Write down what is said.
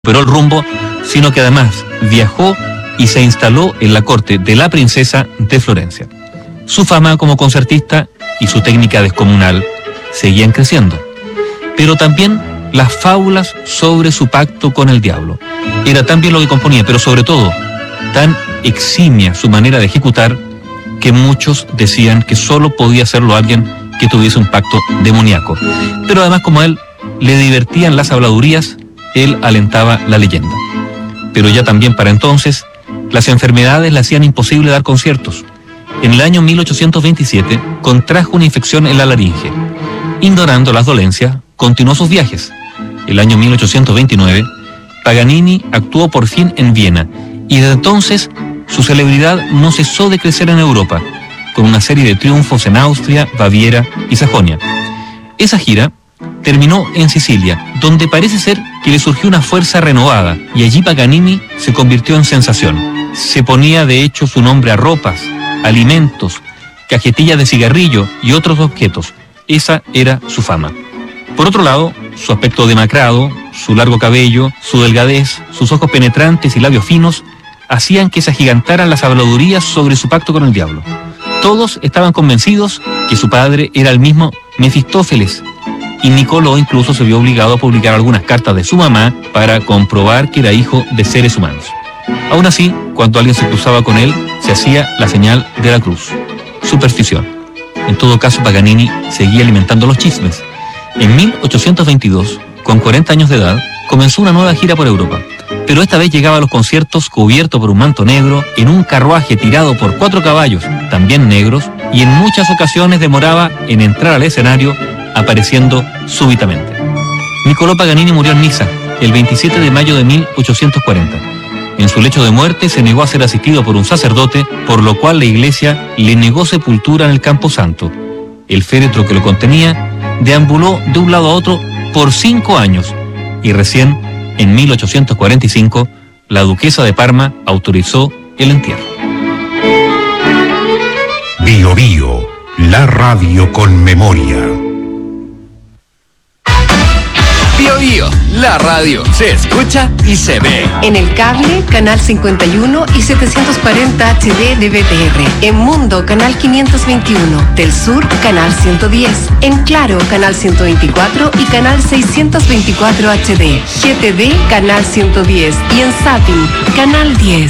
recuperó el rumbo, sino que además viajó y se instaló en la corte de la princesa de Florencia. Su fama como concertista y su técnica descomunal seguían creciendo, pero también las fábulas sobre su pacto con el diablo. Era tan bien lo que componía, pero sobre todo tan eximia su manera de ejecutar, que muchos decían que solo podía hacerlo alguien que tuviese un pacto demoníaco. Pero además, como a él le divertían las habladurías, él alentaba la leyenda. Pero ya también para entonces, las enfermedades le hacían imposible dar conciertos. En el año 1827 contrajo una infección en la laringe. Ignorando las dolencias, continuó sus viajes. El año 1829, Paganini actuó por fin en Viena, y desde entonces su celebridad no cesó de crecer en Europa, con una serie de triunfos en Austria, Baviera y Sajonia. Esa gira terminó en Sicilia, donde parece ser que le surgió una fuerza renovada, y allí Paganini se convirtió en sensación. Se ponía de hecho su nombre a ropas, alimentos, cajetillas de cigarrillo y otros objetos. Esa era su fama. Por otro lado, su aspecto demacrado, su largo cabello, su delgadez, sus ojos penetrantes y labios finos hacían que se agigantaran las habladurías sobre su pacto con el diablo. Todos estaban convencidos que su padre era el mismo Mefistófeles, y Niccolò incluso se vio obligado a publicar algunas cartas de su mamá para comprobar que era hijo de seres humanos. Aún así, cuando alguien se cruzaba con él, se hacía la señal de la cruz. Superstición. En todo caso, Paganini seguía alimentando los chismes. En 1822, con 40 años de edad, comenzó una nueva gira por Europa. Pero esta vez llegaba a los conciertos cubierto por un manto negro, en un carruaje tirado por 4 caballos, también negros, y en muchas ocasiones demoraba en entrar al escenario, apareciendo súbitamente. Niccolò Paganini murió en Niza, el 27 de mayo de 1840. En su lecho de muerte se negó a ser asistido por un sacerdote, por lo cual la iglesia le negó sepultura en el Camposanto. El féretro que lo contenía deambuló de un lado a otro por 5 años, y recién, en 1845, la duquesa de Parma autorizó el entierro. Bio Bio, la radio con memoria. Bio Bio, la radio se escucha y se ve. En el cable, canal 51 y 740 HD de BTR. En Mundo, canal 521. Del Sur, canal 110. En Claro, canal 124 y canal 624 HD. GTV, canal 110. Y en Zapping, canal 10.